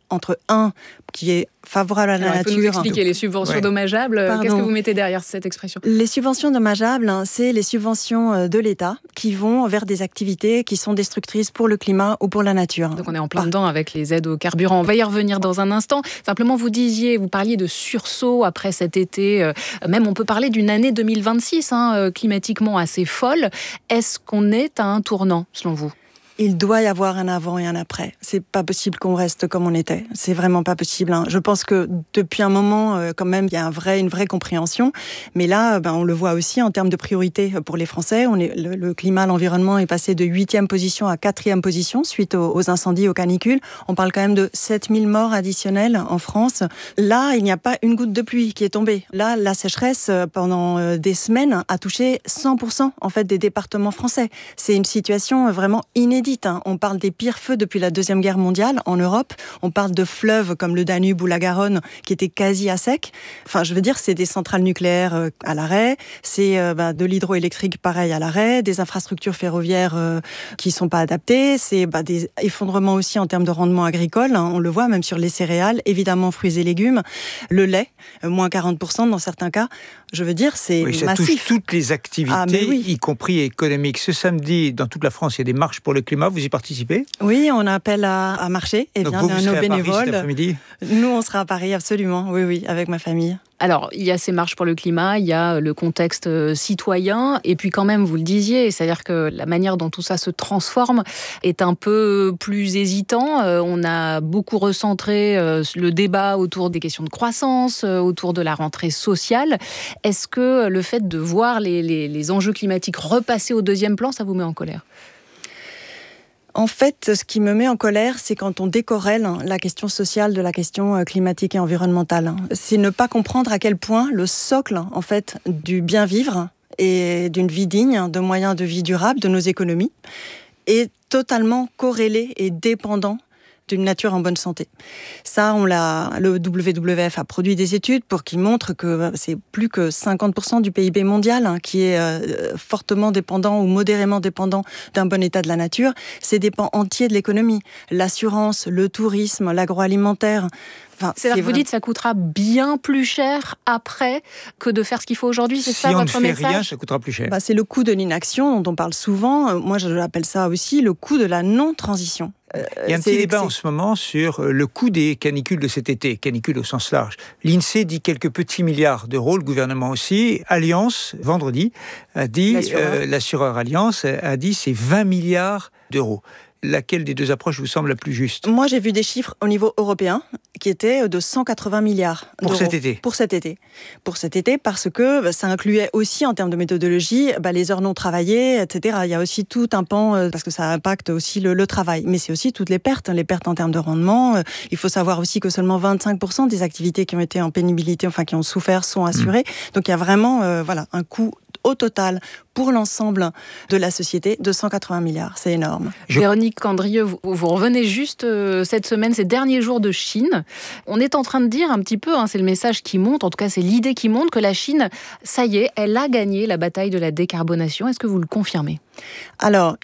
entre un qui est favorable à la nature. Il faut nous expliquer les subventions dommageables. Pardon. Qu'est-ce que vous mettez derrière cette expression ? Les subventions dommageables, c'est les subventions de l'État qui vont vers des activités qui sont destructrices pour le climat ou pour la nature. Donc on est en plein dedans avec les aides au carburant. On va y revenir dans un instant. Simplement, vous parliez de sursaut après cet été. Même on peut parler d'une année 2026, climatiquement assez folle. Est-ce qu'on est à un tournant, selon vous ? Il doit y avoir un avant et un après. C'est pas possible qu'on reste comme on était. C'est vraiment pas possible. Je pense que depuis un moment, quand même, il y a une vraie compréhension. Mais là, on le voit aussi en termes de priorité pour les Français. Le climat, l'environnement est passé de 8e position à 4e position suite aux incendies, aux canicules. On parle quand même de 7000 morts additionnels en France. Là, il n'y a pas une goutte de pluie qui est tombée. Là, la sécheresse, pendant des semaines, a touché 100% en fait des départements français. C'est une situation vraiment inédite. On parle des pires feux depuis la Deuxième Guerre mondiale en Europe. On parle de fleuves comme le Danube ou la Garonne qui étaient quasi à sec. Enfin, je veux dire, c'est des centrales nucléaires à l'arrêt, c'est de l'hydroélectrique pareil à l'arrêt, des infrastructures ferroviaires qui sont pas adaptées, c'est des effondrements aussi en termes de rendement agricole. On le voit même sur les céréales, évidemment fruits et légumes, le lait, moins 40% dans certains cas. Je veux dire, c'est massif. Ça touche toutes les activités, y compris économiques. Ce samedi, dans toute la France, il y a des marches pour le climat. Vous y participez ? Oui, on appelle à marcher. Donc vous serez nos bénévoles. À Paris cet après-midi ? Nous, on sera à Paris, absolument. Oui, avec ma famille. Alors, il y a ces marches pour le climat, il y a le contexte citoyen, et puis quand même, vous le disiez, c'est-à-dire que la manière dont tout ça se transforme est un peu plus hésitant. On a beaucoup recentré le débat autour des questions de croissance, autour de la rentrée sociale. Est-ce que le fait de voir les enjeux climatiques repasser au deuxième plan, ça vous met en colère ? En fait, ce qui me met en colère, c'est quand on décorrèle la question sociale de la question climatique et environnementale. C'est ne pas comprendre à quel point le socle, en fait, du bien vivre et d'une vie digne, de moyens de vie durables, de nos économies, est totalement corrélé et dépendant d'une nature en bonne santé. Ça, le WWF a produit des études pour qu'ils montrent que c'est plus que 50% du PIB mondial qui est fortement dépendant ou modérément dépendant d'un bon état de la nature. C'est des pans entiers de l'économie. L'assurance, le tourisme, l'agroalimentaire. C'est-à-dire que vous dites que ça coûtera bien plus cher après que de faire ce qu'il faut aujourd'hui, c'est ça votre message ? Si on ne fait rien, ça coûtera plus cher. C'est le coût de l'inaction dont on parle souvent. Moi, je l'appelle ça aussi le coût de la non-transition. Il y a un petit débat en ce moment sur le coût des canicules de cet été, canicules au sens large. L'INSEE dit quelques petits milliards d'euros, le gouvernement aussi. Allianz, vendredi, a dit, l'assureur Allianz a dit c'est 20 milliards d'euros. Laquelle des deux approches vous semble la plus juste ? Moi, j'ai vu des chiffres au niveau européen qui étaient de 180 milliards d'euros. Pour cet été ? Pour cet été, parce que ça incluait aussi, en termes de méthodologie, les heures non travaillées, etc. Il y a aussi tout un pan, parce que ça impacte aussi le travail. Mais c'est aussi toutes les pertes en termes de rendement. Il faut savoir aussi que seulement 25% des activités qui ont été en pénibilité, qui ont souffert, sont assurées. Donc il y a vraiment un coût au total pour l'ensemble de la société de 180 milliards. C'est énorme. Véronique Candrieux, vous revenez juste cette semaine, ces derniers jours de Chine. On est en train de dire un petit peu, c'est le message qui monte, en tout cas c'est l'idée qui monte, que la Chine, ça y est, elle a gagné la bataille de la décarbonation. Est-ce que vous le confirmez ? Alors,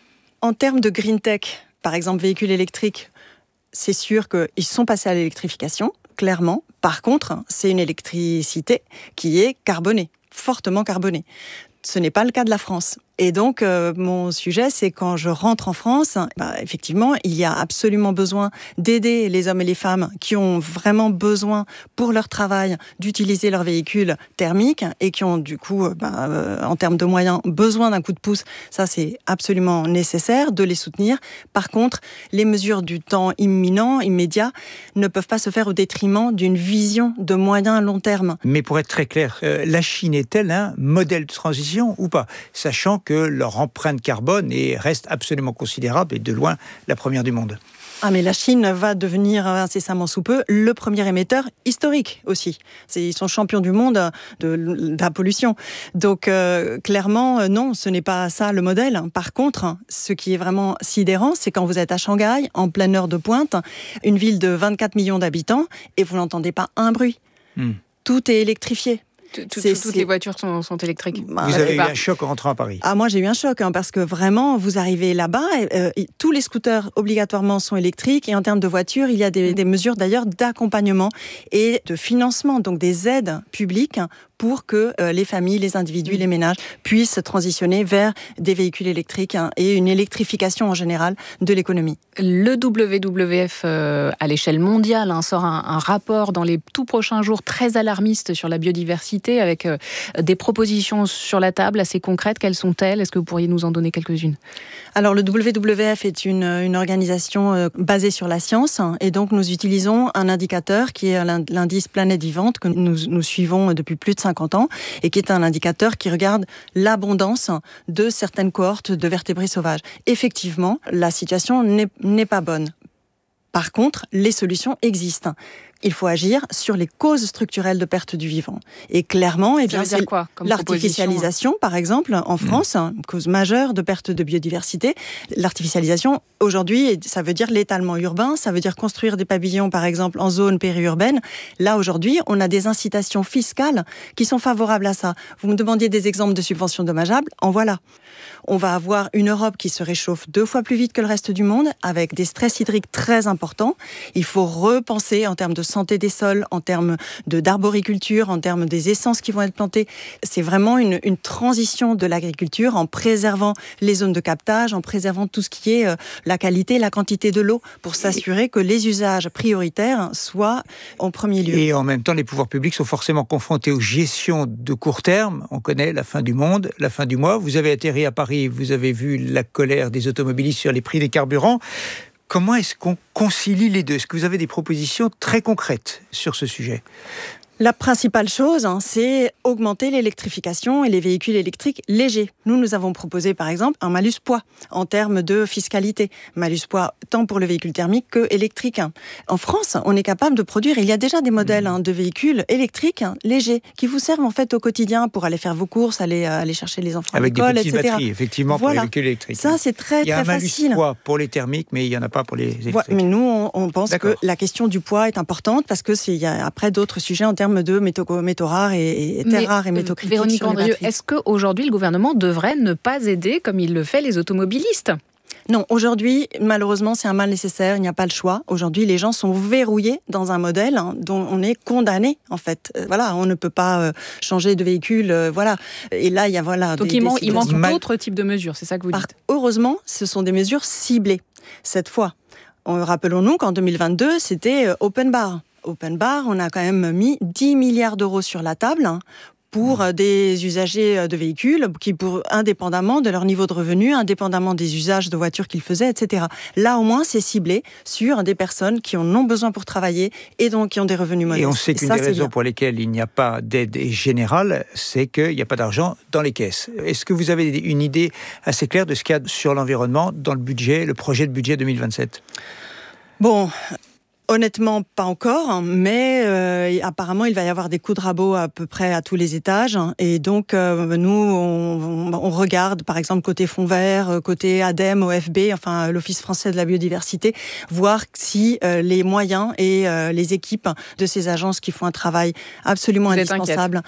en termes de green tech, par exemple véhicules électriques, c'est sûr qu'ils sont passés à l'électrification, clairement. Par contre, c'est une électricité qui est carbonée, fortement carbonée. Ce n'est pas le cas de la France. Et donc, mon sujet, c'est quand je rentre en France, effectivement, il y a absolument besoin d'aider les hommes et les femmes qui ont vraiment besoin, pour leur travail, d'utiliser leur véhicule thermique et qui ont, du coup, en termes de moyens, besoin d'un coup de pouce. Ça, c'est absolument nécessaire de les soutenir. Par contre, les mesures du temps immédiat, ne peuvent pas se faire au détriment d'une vision de moyen long terme. Mais pour être très clair, la Chine est-elle un modèle de transition ou pas ? Sachant que leur empreinte carbone reste absolument considérable et de loin la première du monde. Mais la Chine va devenir incessamment sous peu le premier émetteur historique aussi. Ils sont champions du monde de la pollution. Donc clairement, non, ce n'est pas ça le modèle. Par contre, ce qui est vraiment sidérant, c'est quand vous êtes à Shanghai, en pleine heure de pointe, une ville de 24 millions d'habitants, et vous n'entendez pas un bruit. Tout est électrifié. Toutes les voitures sont électriques. Vous avez eu un choc en rentrant à Paris. Moi, j'ai eu un choc, parce que vraiment, vous arrivez là-bas, tous les scooters obligatoirement sont électriques, et en termes de voitures, il y a des mesures d'ailleurs d'accompagnement et de financement, donc des aides publiques pour que les familles, les individus, les ménages puissent transitionner vers des véhicules électriques et une électrification en général de l'économie. Le WWF à l'échelle mondiale sort un rapport dans les tout prochains jours très alarmiste sur la biodiversité avec des propositions sur la table assez concrètes. Quelles sont-elles ? Est-ce que vous pourriez nous en donner quelques-unes ? Alors le WWF est une organisation basée sur la science, et donc nous utilisons un indicateur qui est l'indice Planète Vivante que nous suivons depuis plus de 50 ans et qui est un indicateur qui regarde l'abondance de certaines cohortes de vertébrés sauvages. Effectivement, la situation n'est pas bonne. Par contre, les solutions existent. Il faut agir sur les causes structurelles de perte du vivant. Et clairement, c'est l'artificialisation, par exemple, en France, une cause majeure de perte de biodiversité. L'artificialisation, aujourd'hui, ça veut dire l'étalement urbain, ça veut dire construire des pavillons, par exemple, en zone périurbaine. Là, aujourd'hui, on a des incitations fiscales qui sont favorables à ça. Vous me demandiez des exemples de subventions dommageables, en voilà. On va avoir une Europe qui se réchauffe 2 fois plus vite que le reste du monde, avec des stress hydriques très importants. Il faut repenser en termes de santé des sols, en termes d'arboriculture, en termes des essences qui vont être plantées. C'est vraiment une transition de l'agriculture en préservant les zones de captage, en préservant tout ce qui est la qualité, la quantité de l'eau, pour s'assurer que les usages prioritaires soient en premier lieu. Et en même temps, les pouvoirs publics sont forcément confrontés aux gestions de court terme. On connaît la fin du monde, la fin du mois. Vous avez atterri à Paris, vous avez vu la colère des automobilistes sur les prix des carburants. Comment est-ce qu'on concilie les deux ? Est-ce que vous avez des propositions très concrètes sur ce sujet ? La principale chose, c'est augmenter l'électrification et les véhicules électriques légers. Nous avons proposé, par exemple, un malus poids en termes de fiscalité. Malus poids tant pour le véhicule thermique que électrique. En France, on est capable de produire, il y a déjà des modèles de véhicules électriques légers qui vous servent en fait au quotidien pour aller faire vos courses, aller chercher les enfants à l'école, etc. Avec des petites batteries, effectivement, pour les véhicules électriques. Ça, c'est très, très facile. Il y a un malus poids pour les thermiques, mais il n'y en a pas pour les électriques. Mais nous, on pense que la question du poids est importante parce qu'il y a après d'autres sujets en termes de métaux rares et terres rares et métaux critiques. Véronique Andrieux, est-ce qu'aujourd'hui le gouvernement devrait ne pas aider comme il le fait les automobilistes ? Non, aujourd'hui, malheureusement, c'est un mal nécessaire, il n'y a pas le choix. Aujourd'hui, les gens sont verrouillés dans un modèle dont on est condamné, en fait. On ne peut pas changer de véhicule, Et là, il y a, Donc il manque d'autres types de mesures, c'est ça que vous dites ? Heureusement, ce sont des mesures ciblées, cette fois. Rappelons-nous qu'en 2022, c'était open bar. Open bar, on a quand même mis 10 milliards d'euros sur la table pour des usagers de véhicules qui, indépendamment de leur niveau de revenu, indépendamment des usages de voitures qu'ils faisaient, etc. Là, au moins, c'est ciblé sur des personnes qui en ont besoin pour travailler et donc qui ont des revenus modestes. Et on sait qu'une des raisons pour lesquelles il n'y a pas d'aide générale, c'est qu'il n'y a pas d'argent dans les caisses. Est-ce que vous avez une idée assez claire de ce qu'il y a sur l'environnement dans le projet de budget 2027 ? Bon... Honnêtement, pas encore, mais apparemment, il va y avoir des coups de rabot à peu près à tous les étages. Et donc, nous, on regarde, par exemple, côté Fonds Vert, côté ADEME, OFB, enfin l'Office français de la biodiversité, voir si les moyens et les équipes de ces agences qui font un travail absolument indispensable.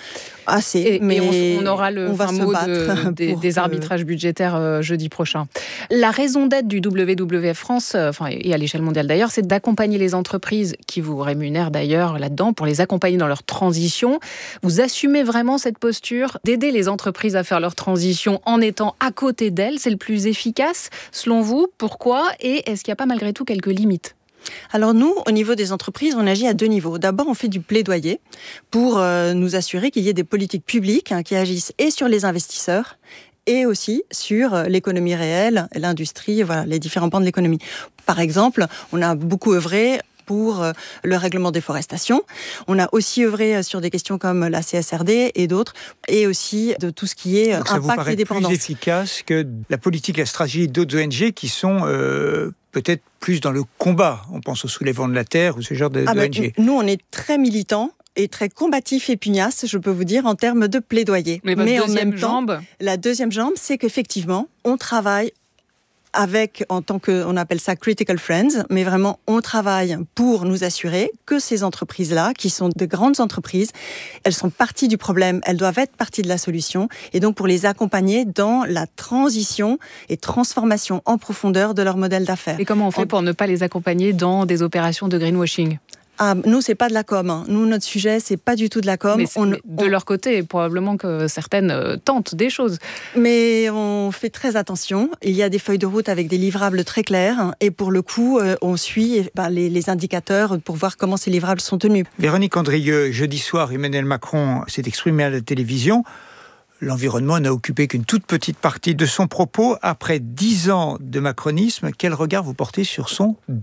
Mais on aura le fin mot des arbitrages budgétaires jeudi prochain. La raison d'être du WWF France, et à l'échelle mondiale d'ailleurs, c'est d'accompagner les entreprises qui vous rémunèrent d'ailleurs là-dedans pour les accompagner dans leur transition. Vous assumez vraiment cette posture d'aider les entreprises à faire leur transition en étant à côté d'elles. C'est le plus efficace, selon vous. Pourquoi ? Et est-ce qu'il n'y a pas malgré tout quelques limites ? Alors nous, au niveau des entreprises, on agit à 2 niveaux. D'abord, on fait du plaidoyer pour nous assurer qu'il y ait des politiques publiques qui agissent et sur les investisseurs et aussi sur l'économie réelle, l'industrie, les différents pans de l'économie. Par exemple, on a beaucoup œuvré pour le règlement de déforestation. On a aussi œuvré sur des questions comme la CSRD et d'autres, et aussi de tout ce qui est impact et dépendance. Ça vous paraît plus efficace que la politique et la stratégie d'autres ONG qui sont peut-être plus dans le combat. On pense au soulèvement de la terre ou ce genre d'ONG. Nous, on est très militants et très combatif et pugnace, je peux vous dire, en termes de plaidoyer. Mais en même temps, la deuxième jambe, c'est qu'effectivement, on travaille avec, en tant que, on appelle ça critical friends, mais vraiment, on travaille pour nous assurer que ces entreprises-là, qui sont de grandes entreprises, elles sont partie du problème, elles doivent être partie de la solution, et donc pour les accompagner dans la transition et transformation en profondeur de leur modèle d'affaires. Et comment on fait pour ne pas les accompagner dans des opérations de greenwashing ? Nous, c'est pas de la com. Hein. Nous, notre sujet, c'est pas du tout de la com. Mais de leur côté, probablement que certaines tentent des choses. Mais on fait très attention. Il y a des feuilles de route avec des livrables très clairs. Et pour le coup, on suit les indicateurs pour voir comment ces livrables sont tenus. Véronique Andrieux, jeudi soir, Emmanuel Macron s'est exprimé à la télévision. L'environnement n'a occupé qu'une toute petite partie de son propos. Après 10 ans de macronisme, quel regard vous portez sur son bilan ?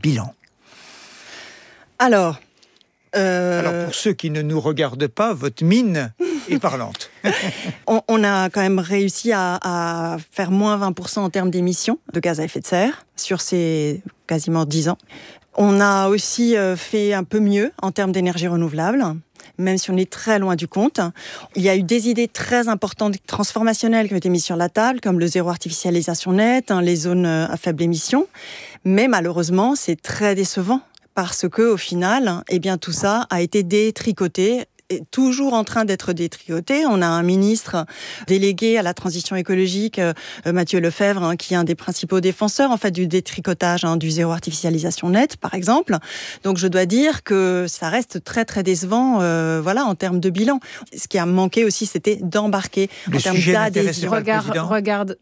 Alors, pour ceux qui ne nous regardent pas, votre mine est parlante. On a quand même réussi à faire moins 20% en termes d'émissions de gaz à effet de serre sur ces quasiment 10 ans. On a aussi fait un peu mieux en termes d'énergie renouvelable, même si on est très loin du compte. Il y a eu des idées très importantes transformationnelles qui ont été mises sur la table, comme le zéro artificialisation nette, les zones à faible émission. Mais malheureusement, c'est très décevant. Parce que au final, tout ça a été détricoté, et toujours en train d'être détricoté. On a un ministre délégué à la transition écologique, Mathieu Lefèvre, qui est un des principaux défenseurs en fait du détricotage, du zéro artificialisation nette, par exemple. Donc je dois dire que ça reste très très décevant, en termes de bilan. Ce qui a manqué aussi, c'était d'embarquer en termes d'adhésion. Regarde.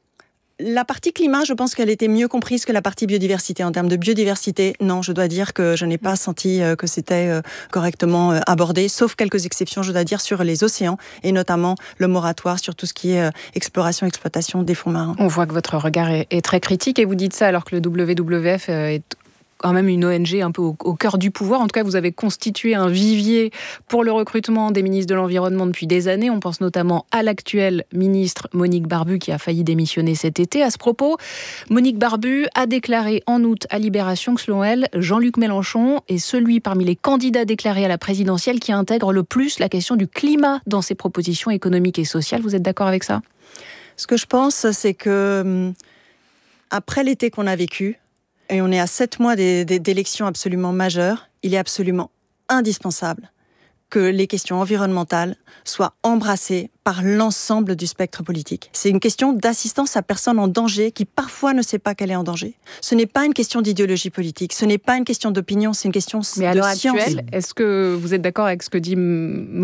La partie climat, je pense qu'elle était mieux comprise que la partie biodiversité. En termes de biodiversité, non, je dois dire que je n'ai pas senti que c'était correctement abordé, sauf quelques exceptions, je dois dire, sur les océans, et notamment le moratoire sur tout ce qui est exploration, exploitation des fonds marins. On voit que votre regard est très critique, et vous dites ça alors que le WWF est quand même une ONG un peu au cœur du pouvoir. En tout cas, vous avez constitué un vivier pour le recrutement des ministres de l'Environnement depuis des années. On pense notamment à l'actuelle ministre Monique Barbu qui a failli démissionner cet été. À ce propos, Monique Barbu a déclaré en août à Libération que selon elle, Jean-Luc Mélenchon est celui parmi les candidats déclarés à la présidentielle qui intègre le plus la question du climat dans ses propositions économiques et sociales. Vous êtes d'accord avec ça ? Ce que je pense, c'est que après l'été qu'on a vécu, et on est à 7 mois d'élections absolument majeures, il est absolument indispensable que les questions environnementales soient embrassées par l'ensemble du spectre politique. C'est une question d'assistance à personne en danger qui parfois ne sait pas qu'elle est en danger. Ce n'est pas une question d'idéologie politique, ce n'est pas une question d'opinion, c'est une question de science. Mais à l'heure actuelle, est-ce que vous êtes d'accord avec ce que dit